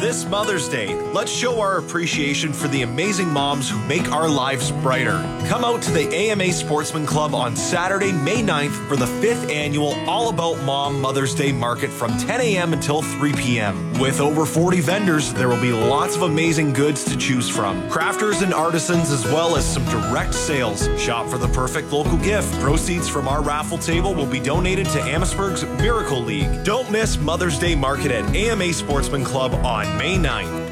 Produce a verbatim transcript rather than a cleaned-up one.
This Mother's Day, let's show our appreciation for the amazing moms who make our lives brighter. Come out to the A M A Sportsman Club on Saturday, May ninth for the fifth annual All About Mom Mother's Day Market from ten a.m. until three p.m. With over forty vendors, there will be lots of amazing goods to choose from. Crafters and artisans, as well as some direct sales. Shop for the perfect local gift. Proceeds from our raffle table will be donated to Amherstburg's Miracle League. Don't miss Mother's Day Market at A M A Sportsman Club on May ninth.